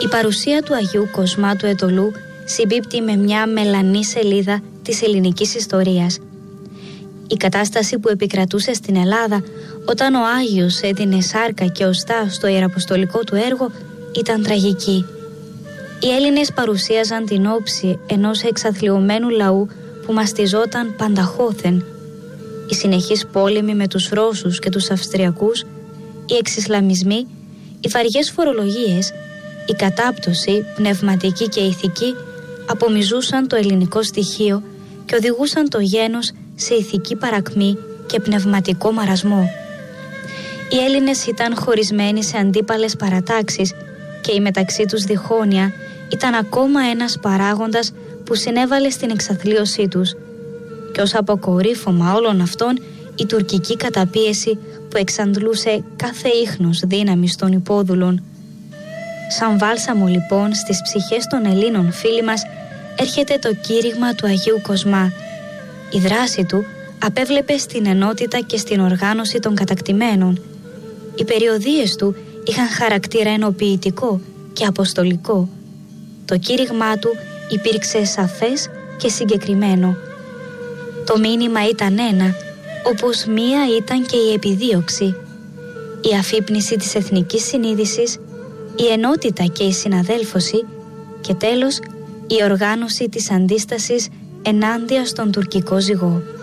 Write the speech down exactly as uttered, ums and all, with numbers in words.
Η παρουσία του Αγίου Κοσμά του Αιτωλού συμπίπτει με μια μελανή σελίδα της ελληνικής ιστορίας. Η κατάσταση που επικρατούσε στην Ελλάδα όταν ο Άγιος έδινε σάρκα και οστά στο ιεραποστολικό του έργο ήταν τραγική. Οι Έλληνες παρουσίαζαν την όψη ενός εξαθλιωμένου λαού που μαστιζόταν πανταχώθεν. Οι συνεχείς πόλεμοι με τους Ρώσους και τους Αυστριακούς, οι εξισλαμισμοί, οι βαριές φορολογίες, η κατάπτωση πνευματική και ηθική απομυζούσαν το ελληνικό στοιχείο και οδηγούσαν το γένος σε ηθική παρακμή και πνευματικό μαρασμό. Οι Έλληνες ήταν χωρισμένοι σε αντίπαλες παρατάξεις και η μεταξύ τους διχόνοια ήταν ακόμα ένας παράγοντας που συνέβαλε στην εξαθλίωσή τους. Και ως αποκορύφωμα όλων αυτών η τουρκική καταπίεση που εξαντλούσε κάθε ίχνος δύναμης των υπόδουλων. Σαν βάλσαμο λοιπόν στις ψυχές των Ελλήνων φίλοι μας έρχεται το κήρυγμα του Αγίου Κοσμά. Η δράση του απέβλεπε στην ενότητα και στην οργάνωση των κατακτημένων. Οι περιοδίες του είχαν χαρακτήρα ενοποιητικό και αποστολικό. Το κήρυγμά του υπήρξε σαφές και συγκεκριμένο. Το μήνυμα ήταν ένα, όπως μία ήταν και η επιδίωξη. Η αφύπνιση της εθνικής συνείδησης, η ενότητα και η συναδέλφωση και τέλος η οργάνωση της αντίστασης ενάντια στον τουρκικό ζυγό.